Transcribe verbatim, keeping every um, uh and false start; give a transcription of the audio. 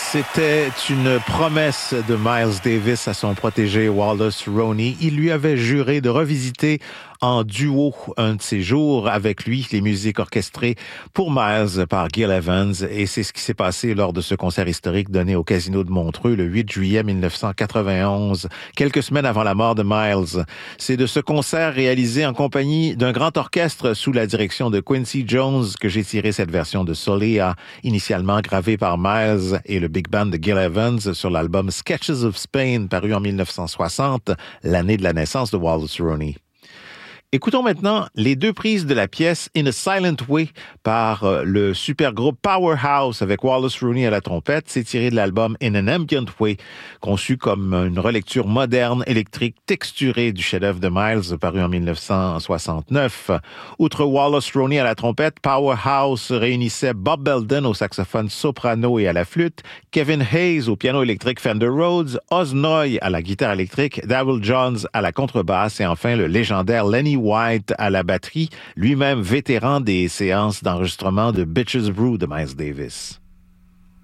C'était une promesse de Miles Davis à son protégé Wallace Roney. Il lui avait juré de revisiter en duo un de ses jours avec lui les musiques orchestrées pour Miles par Gil Evans, et c'est ce qui s'est passé lors de ce concert historique donné au Casino de Montreux le huit juillet mille neuf cent quatre-vingt-onze, quelques semaines avant la mort de Miles. C'est de ce concert réalisé en compagnie d'un grand orchestre sous la direction de Quincy Jones que j'ai tiré cette version de Soleá, initialement gravée par Miles et le Big Band de Gil Evans sur l'album Sketches of Spain paru en mille neuf cent soixante, l'année de la naissance de Wallace Roney. Écoutons maintenant les deux prises de la pièce In a Silent Way par euh, le super groupe Powerhouse avec Wallace Roney à la trompette. C'est tiré de l'album In an Ambient Way, conçu comme une relecture moderne, électrique, texturée du chef-d'œuvre de Miles paru en mille neuf cent soixante-neuf. Outre Wallace Roney à la trompette, Powerhouse réunissait Bob Belden au saxophone soprano et à la flûte, Kevin Hayes au piano électrique Fender Rhodes, Oz Noy à la guitare électrique, Daryl Johns à la contrebasse et enfin le légendaire Lenny White à la batterie, lui-même vétéran des séances d'enregistrement de Bitches Brew de Miles Davis.